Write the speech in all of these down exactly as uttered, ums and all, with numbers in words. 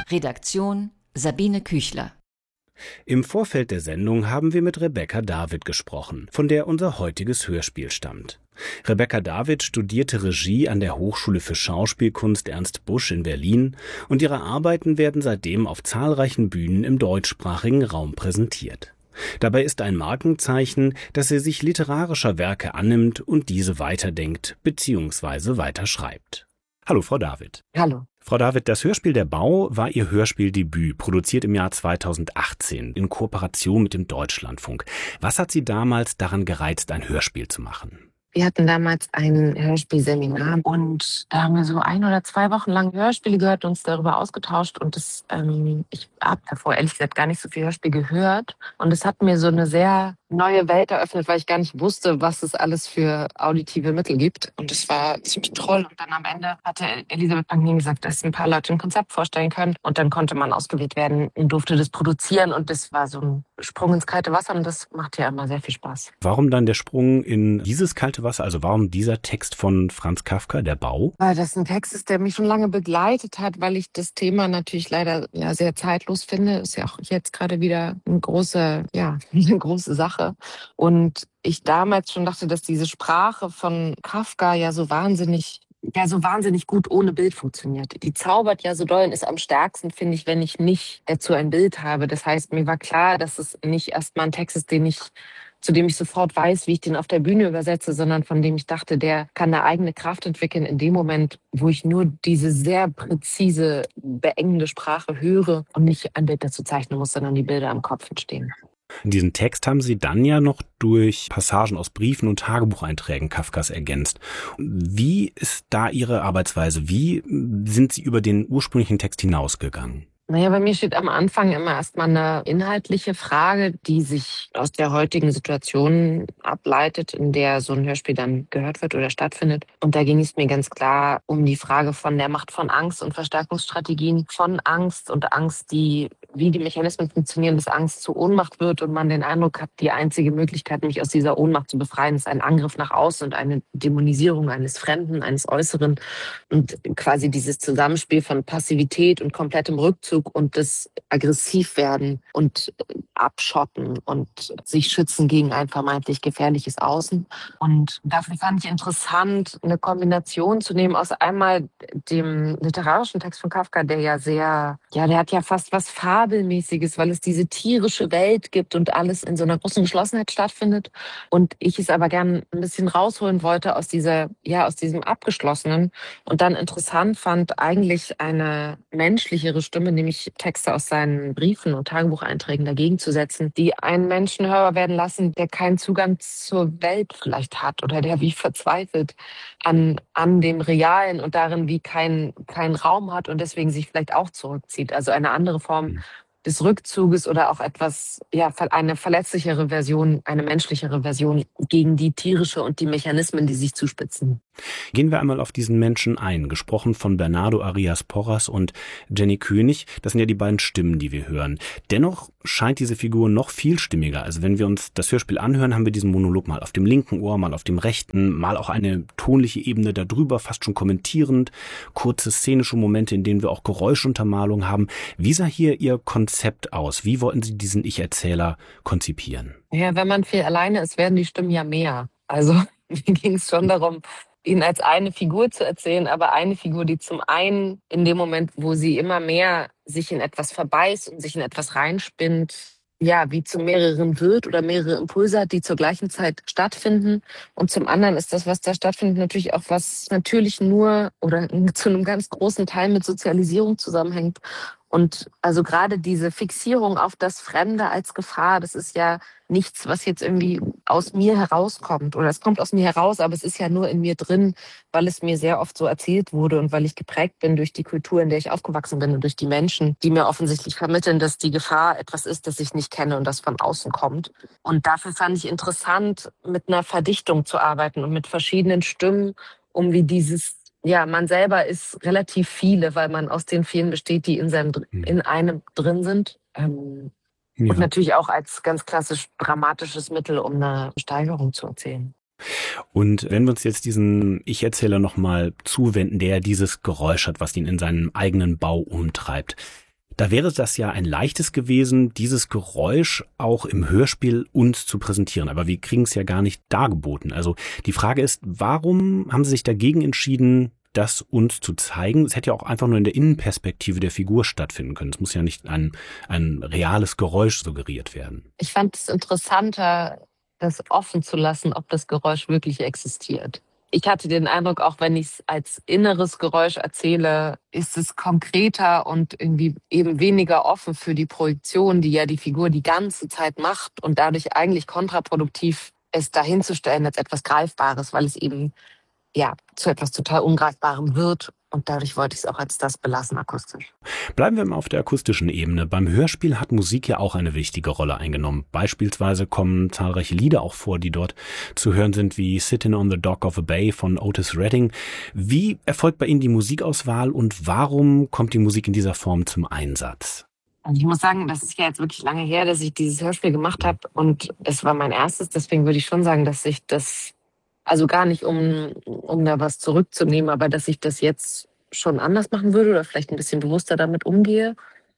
Redaktion Sabine Küchler. Im Vorfeld der Sendung haben wir mit Rebecca David gesprochen, von der unser heutiges Hörspiel stammt. Rebecca David studierte Regie an der Hochschule für Schauspielkunst Ernst Busch in Berlin und ihre Arbeiten werden seitdem auf zahlreichen Bühnen im deutschsprachigen Raum präsentiert. Dabei ist ein Markenzeichen, dass sie sich literarischer Werke annimmt und diese weiterdenkt bzw. weiterschreibt. Hallo, Frau David. Hallo. Frau David, das Hörspiel Der Bau war Ihr Hörspieldebüt, produziert im Jahr zweitausendachtzehn in Kooperation mit dem Deutschlandfunk. Was hat Sie damals daran gereizt, ein Hörspiel zu machen? Wir hatten damals ein Hörspielseminar und da haben wir so ein oder zwei Wochen lang Hörspiele gehört und uns darüber ausgetauscht. Und das, ähm, ich habe davor ehrlich gesagt gar nicht so viel Hörspiel gehört. Und es hat mir so eine sehr neue Welt eröffnet, weil ich gar nicht wusste, was es alles für auditive Mittel gibt. Und es war ziemlich toll. Und dann am Ende hatte Elisabeth Panknin gesagt, dass ein paar Leute ein Konzept vorstellen können. Und dann konnte man ausgewählt werden und durfte das produzieren. Und das war so ein Sprung ins kalte Wasser und das macht ja immer sehr viel Spaß. Warum dann der Sprung in dieses kalte Wasser? Also warum dieser Text von Franz Kafka, Der Bau? Weil das ein Text ist, der mich schon lange begleitet hat, weil ich das Thema natürlich leider ja sehr zeitlos finde. Ist ja auch jetzt gerade wieder eine große, ja, eine große Sache. Und ich damals schon dachte, dass diese Sprache von Kafka ja so wahnsinnig, ja so wahnsinnig gut ohne Bild funktioniert. Die zaubert ja so doll und ist am stärksten, finde ich, wenn ich nicht dazu ein Bild habe. Das heißt, mir war klar, dass es nicht erstmal ein Text ist, den ich zu dem ich sofort weiß, wie ich den auf der Bühne übersetze, sondern von dem ich dachte, der kann eine eigene Kraft entwickeln in dem Moment, wo ich nur diese sehr präzise, beengende Sprache höre und nicht ein Bild dazu zeichnen muss, sondern die Bilder am Kopf entstehen. Diesen Text haben Sie dann ja noch durch Passagen aus Briefen und Tagebucheinträgen Kafkas ergänzt. Wie ist da Ihre Arbeitsweise? Wie sind Sie über den ursprünglichen Text hinausgegangen? Naja, bei mir steht am Anfang immer erstmal eine inhaltliche Frage, die sich aus der heutigen Situation ableitet, in der so ein Hörspiel dann gehört wird oder stattfindet. Und da ging es mir ganz klar um die Frage von der Macht von Angst und Verstärkungsstrategien von Angst und Angst, die, wie die Mechanismen funktionieren, dass Angst zu Ohnmacht wird und man den Eindruck hat, die einzige Möglichkeit, mich aus dieser Ohnmacht zu befreien, ist ein Angriff nach außen und eine Dämonisierung eines Fremden, eines Äußeren und quasi dieses Zusammenspiel von Passivität und komplettem Rückzug und das Aggressivwerden und Abschotten und sich schützen gegen ein vermeintlich gefährliches Außen. Und dafür fand ich interessant, eine Kombination zu nehmen aus einmal dem literarischen Text von Kafka, der ja sehr, ja, der hat ja fast was Fabelmäßiges, weil es diese tierische Welt gibt und alles in so einer großen Geschlossenheit stattfindet. Und ich es aber gern ein bisschen rausholen wollte aus dieser, ja, aus diesem Abgeschlossenen und dann interessant fand, eigentlich eine menschlichere Stimme, nämlich Texte aus seinen Briefen und Tagebucheinträgen dagegen zu setzen, die einen Menschen hörbar werden lassen, der keinen Zugang zur Welt vielleicht hat oder der wie verzweifelt an, an dem Realen und darin wie keinen keinen Raum hat und deswegen sich vielleicht auch zurückzieht. Also eine andere Form des Rückzuges oder auch etwas, ja, eine verletzlichere Version, eine menschlichere Version gegen die tierische und die Mechanismen, die sich zuspitzen. Gehen wir einmal auf diesen Menschen ein, gesprochen von Bernardo Arias Porras und Jenny König. Das sind ja die beiden Stimmen, die wir hören. Dennoch scheint diese Figur noch vielstimmiger. Also wenn wir uns das Hörspiel anhören, haben wir diesen Monolog mal auf dem linken Ohr, mal auf dem rechten, mal auch eine tonliche Ebene darüber, fast schon kommentierend, kurze szenische Momente, in denen wir auch Geräuschuntermalung haben. Wie sah hier Ihr Konzept aus? Wie wollten Sie diesen Ich-Erzähler konzipieren? Ja, wenn man viel alleine ist, werden die Stimmen ja mehr. Also mir ging es schon darum, ihn als eine Figur zu erzählen, aber eine Figur, die zum einen in dem Moment, wo sie immer mehr sich in etwas verbeißt und sich in etwas reinspinnt, ja, wie zu mehreren wird oder mehrere Impulse hat, die zur gleichen Zeit stattfinden. Und zum anderen ist das, was da stattfindet, natürlich auch was natürlich nur oder zu einem ganz großen Teil mit Sozialisierung zusammenhängt. Und also gerade diese Fixierung auf das Fremde als Gefahr, das ist ja nichts, was jetzt irgendwie aus mir herauskommt. Oder es kommt aus mir heraus, aber es ist ja nur in mir drin, weil es mir sehr oft so erzählt wurde und weil ich geprägt bin durch die Kultur, in der ich aufgewachsen bin und durch die Menschen, die mir offensichtlich vermitteln, dass die Gefahr etwas ist, das ich nicht kenne und das von außen kommt. Und dafür fand ich interessant, mit einer Verdichtung zu arbeiten und mit verschiedenen Stimmen, um wie dieses Ja, man selber ist relativ viele, weil man aus den vielen besteht, die in seinem in einem drin sind. Ähm, Ja. Und natürlich auch als ganz klassisch dramatisches Mittel, um eine Steigerung zu erzählen. Und wenn wir uns jetzt diesen Ich-Erzähler nochmal zuwenden, der dieses Geräusch hat, was ihn in seinem eigenen Bau umtreibt. Da wäre das ja ein leichtes gewesen, dieses Geräusch auch im Hörspiel uns zu präsentieren. Aber wir kriegen es ja gar nicht dargeboten. Also die Frage ist, warum haben Sie sich dagegen entschieden, das uns zu zeigen? Es hätte ja auch einfach nur in der Innenperspektive der Figur stattfinden können. Es muss ja nicht ein, ein reales Geräusch suggeriert werden. Ich fand es interessanter, das offen zu lassen, ob das Geräusch wirklich existiert. Ich hatte den Eindruck, auch wenn ich es als inneres Geräusch erzähle, ist es konkreter und irgendwie eben weniger offen für die Projektion, die ja die Figur die ganze Zeit macht und dadurch eigentlich kontraproduktiv ist, dahinzustellen als etwas Greifbares, weil es eben ja zu etwas total Ungreifbarem wird. Und dadurch wollte ich es auch als das belassen, akustisch. Bleiben wir mal auf der akustischen Ebene. Beim Hörspiel hat Musik ja auch eine wichtige Rolle eingenommen. Beispielsweise kommen zahlreiche Lieder auch vor, die dort zu hören sind, wie Sitting on the Dock of a Bay von Otis Redding. Wie erfolgt bei Ihnen die Musikauswahl und warum kommt die Musik in dieser Form zum Einsatz? Also ich muss sagen, das ist ja jetzt wirklich lange her, dass ich dieses Hörspiel gemacht habe und es war mein erstes. Deswegen würde ich schon sagen, dass ich das, also gar nicht, um, um da was zurückzunehmen, aber dass ich das jetzt schon anders machen würde oder vielleicht ein bisschen bewusster damit umgehe.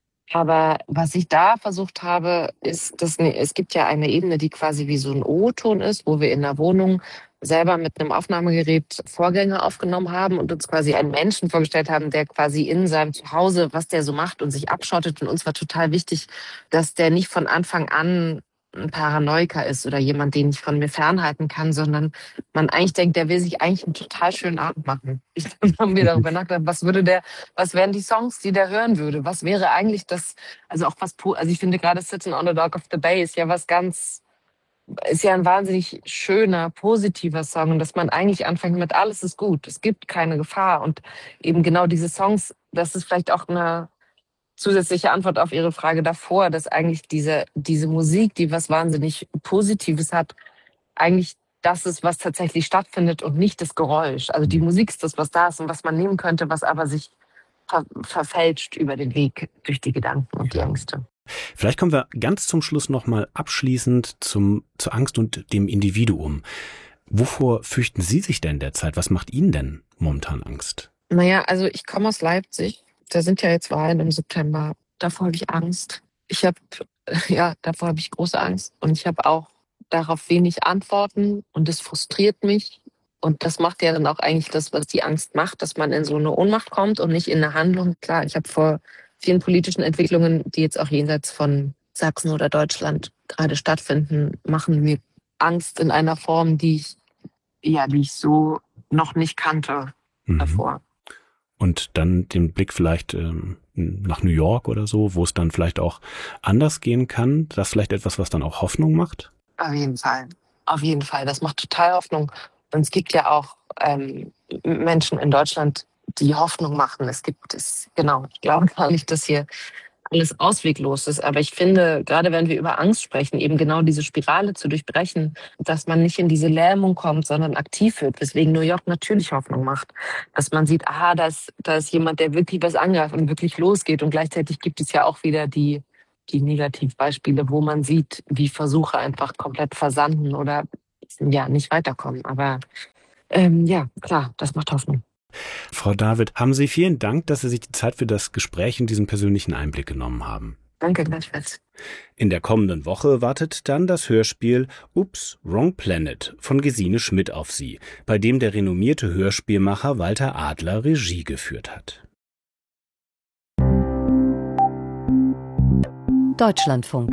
Aber was ich da versucht habe, ist, dass ne, es gibt ja eine Ebene, die quasi wie so ein O-Ton ist, wo wir in der Wohnung selber mit einem Aufnahmegerät Vorgänge aufgenommen haben und uns quasi einen Menschen vorgestellt haben, der quasi in seinem Zuhause, was der so macht und sich abschottet. Und uns war total wichtig, dass der nicht von Anfang an ein Paranoiker ist oder jemand, den ich von mir fernhalten kann, sondern man eigentlich denkt, der will sich eigentlich einen total schönen Abend machen. Ich habe mir darüber nachgedacht, was würde der, was wären die Songs, die der hören würde? Was wäre eigentlich das, also auch was, also ich finde gerade Sitting on the Dock of the Bay ist ja was ganz, ist ja ein wahnsinnig schöner, positiver Song und dass man eigentlich anfängt mit alles ist gut, es gibt keine Gefahr und eben genau diese Songs, das ist vielleicht auch eine zusätzliche Antwort auf Ihre Frage davor, dass eigentlich diese, diese Musik, die was wahnsinnig Positives hat, eigentlich das ist, was tatsächlich stattfindet und nicht das Geräusch. Also die Musik ist das, was da ist und was man nehmen könnte, was aber sich ver- verfälscht über den Weg durch die Gedanken und die Ängste. Vielleicht kommen wir ganz zum Schluss nochmal abschließend zum, zur Angst und dem Individuum. Wovor fürchten Sie sich denn derzeit? Was macht Ihnen denn momentan Angst? Naja, also ich komme aus Leipzig. Da sind ja jetzt Wahlen im September. Davor habe ich Angst. Ich habe, ja, davor habe ich große Angst. Und ich habe auch darauf wenig Antworten. Und das frustriert mich. Und das macht ja dann auch eigentlich das, was die Angst macht, dass man in so eine Ohnmacht kommt und nicht in eine Handlung. Klar, ich habe vor vielen politischen Entwicklungen, die jetzt auch jenseits von Sachsen oder Deutschland gerade stattfinden, machen mir Angst in einer Form, die ich, ja, die ich so noch nicht kannte Mhm. davor. Und dann den Blick vielleicht ähm, nach New York oder so, wo es dann vielleicht auch anders gehen kann. Das ist vielleicht etwas, was dann auch Hoffnung macht? Auf jeden Fall. Auf jeden Fall. Das macht total Hoffnung. Und es gibt ja auch ähm, Menschen in Deutschland, die Hoffnung machen. Es gibt es, genau, ich glaube gar nicht, dass hier alles ausweglos ist. Aber ich finde, gerade wenn wir über Angst sprechen, eben genau diese Spirale zu durchbrechen, dass man nicht in diese Lähmung kommt, sondern aktiv wird, weswegen New York natürlich Hoffnung macht. Dass man sieht, aha, da ist, da ist jemand, der wirklich was angreift und wirklich losgeht. Und gleichzeitig gibt es ja auch wieder die, die Negativbeispiele, wo man sieht, wie Versuche einfach komplett versanden oder ja, nicht weiterkommen. Aber ähm, ja, klar, das macht Hoffnung. Frau David, haben Sie vielen Dank, dass Sie sich die Zeit für das Gespräch und diesen persönlichen Einblick genommen haben. Danke gleichfalls. In der kommenden Woche wartet dann das Hörspiel Oops, Wrong Planet von Gesine Schmidt auf Sie, bei dem der renommierte Hörspielmacher Walter Adler Regie geführt hat. Deutschlandfunk.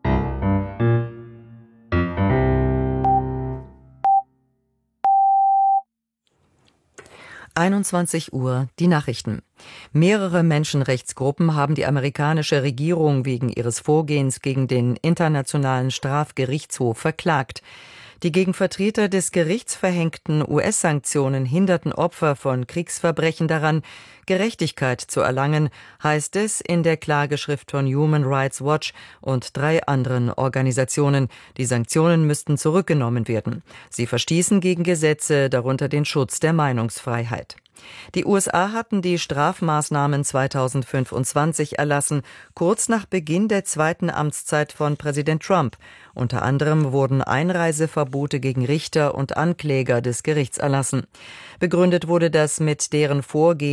einundzwanzig Uhr, die Nachrichten. Mehrere Menschenrechtsgruppen haben die amerikanische Regierung wegen ihres Vorgehens gegen den Internationalen Strafgerichtshof verklagt. Die gegen Vertreter des Gerichts verhängten U S-Sanktionen hinderten Opfer von Kriegsverbrechen daran, Gerechtigkeit zu erlangen, heißt es in der Klageschrift von Human Rights Watch und drei anderen Organisationen. Die Sanktionen müssten zurückgenommen werden. Sie verstießen gegen Gesetze, darunter den Schutz der Meinungsfreiheit. Die U S A hatten die Strafmaßnahmen zweitausendfünfundzwanzig erlassen, kurz nach Beginn der zweiten Amtszeit von Präsident Trump. Unter anderem wurden Einreiseverbote gegen Richter und Ankläger des Gerichts erlassen. Begründet wurde das mit deren Vorgehen gegen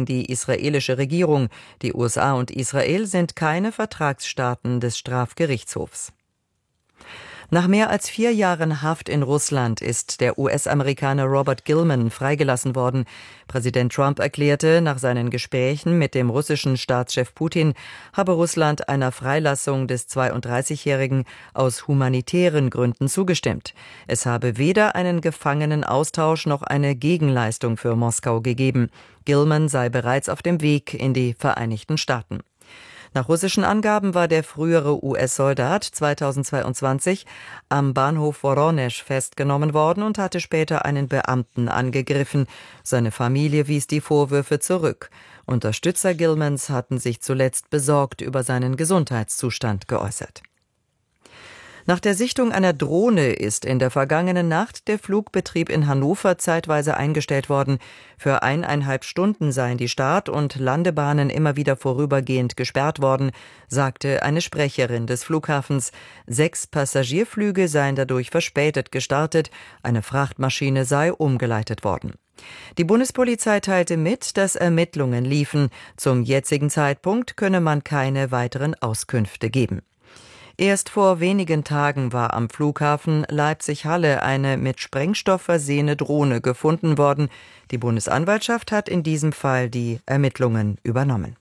gegen die israelische Regierung. Die U S A und Israel sind keine Vertragsstaaten des Strafgerichtshofs. Nach mehr als vier Jahren Haft in Russland ist der U S-Amerikaner Robert Gilman freigelassen worden. Präsident Trump erklärte, nach seinen Gesprächen mit dem russischen Staatschef Putin habe Russland einer Freilassung des zweiunddreißigjährigen aus humanitären Gründen zugestimmt. Es habe weder einen Gefangenenaustausch noch eine Gegenleistung für Moskau gegeben. Gilman sei bereits auf dem Weg in die Vereinigten Staaten. Nach russischen Angaben war der frühere U S-Soldat zweitausendzweiundzwanzig am Bahnhof Woronesch festgenommen worden und hatte später einen Beamten angegriffen. Seine Familie wies die Vorwürfe zurück. Unterstützer Gilmans hatten sich zuletzt besorgt über seinen Gesundheitszustand geäußert. Nach der Sichtung einer Drohne ist in der vergangenen Nacht der Flugbetrieb in Hannover zeitweise eingestellt worden. Für eineinhalb Stunden seien die Start- und Landebahnen immer wieder vorübergehend gesperrt worden, sagte eine Sprecherin des Flughafens. Sechs Passagierflüge seien dadurch verspätet gestartet, eine Frachtmaschine sei umgeleitet worden. Die Bundespolizei teilte mit, dass Ermittlungen liefen. Zum jetzigen Zeitpunkt könne man keine weiteren Auskünfte geben. Erst vor wenigen Tagen war am Flughafen Leipzig-Halle eine mit Sprengstoff versehene Drohne gefunden worden. Die Bundesanwaltschaft hat in diesem Fall die Ermittlungen übernommen.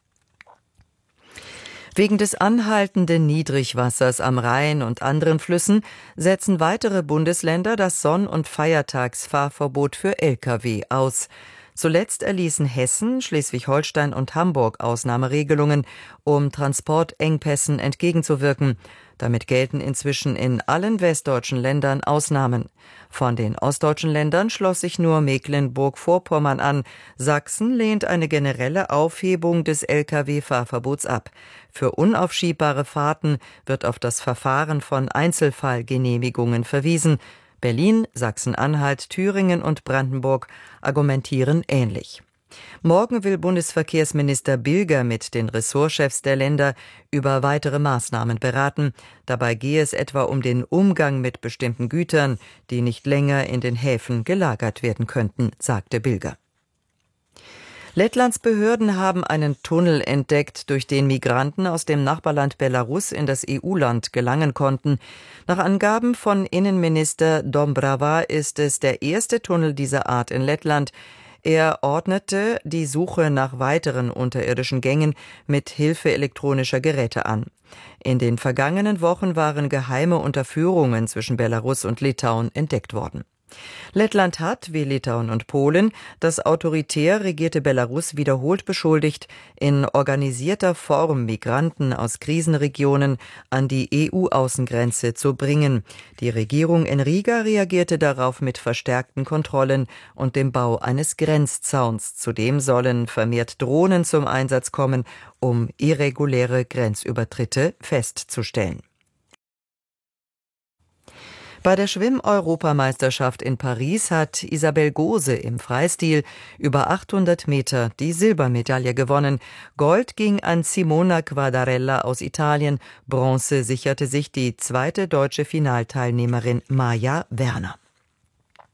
Wegen des anhaltenden Niedrigwassers am Rhein und anderen Flüssen setzen weitere Bundesländer das Sonn- und Feiertagsfahrverbot für L K W aus. Zuletzt erließen Hessen, Schleswig-Holstein und Hamburg Ausnahmeregelungen, um Transportengpässen entgegenzuwirken. Damit gelten inzwischen in allen westdeutschen Ländern Ausnahmen. Von den ostdeutschen Ländern schloss sich nur Mecklenburg-Vorpommern an. Sachsen lehnt eine generelle Aufhebung des L K W-Fahrverbots ab. Für unaufschiebbare Fahrten wird auf das Verfahren von Einzelfallgenehmigungen verwiesen. Berlin, Sachsen-Anhalt, Thüringen und Brandenburg argumentieren ähnlich. Morgen will Bundesverkehrsminister Bilger mit den Ressortchefs der Länder über weitere Maßnahmen beraten. Dabei gehe es etwa um den Umgang mit bestimmten Gütern, die nicht länger in den Häfen gelagert werden könnten, sagte Bilger. Lettlands Behörden haben einen Tunnel entdeckt, durch den Migranten aus dem Nachbarland Belarus in das E U-Land gelangen konnten. Nach Angaben von Innenminister Dombrava ist es der erste Tunnel dieser Art in Lettland. Er ordnete die Suche nach weiteren unterirdischen Gängen mit Hilfe elektronischer Geräte an. In den vergangenen Wochen waren geheime Unterführungen zwischen Belarus und Litauen entdeckt worden. Lettland hat, wie Litauen und Polen, das autoritär regierte Belarus wiederholt beschuldigt, in organisierter Form Migranten aus Krisenregionen an die E U-Außengrenze zu bringen. Die Regierung in Riga reagierte darauf mit verstärkten Kontrollen und dem Bau eines Grenzzauns. Zudem sollen vermehrt Drohnen zum Einsatz kommen, um irreguläre Grenzübertritte festzustellen. Bei der Schwimm-Europameisterschaft in Paris hat Isabel Gose im Freistil über achthundert Meter die Silbermedaille gewonnen. Gold ging an Simona Quadarella aus Italien. Bronze sicherte sich die zweite deutsche Finalteilnehmerin Maja Werner.